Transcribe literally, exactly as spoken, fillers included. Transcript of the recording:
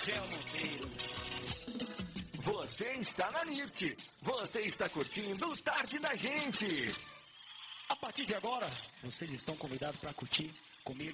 Marcel Monteiro. Você está na N I R T. Você está curtindo o Tarde da Gente. A partir de agora, vocês estão convidados para curtir comigo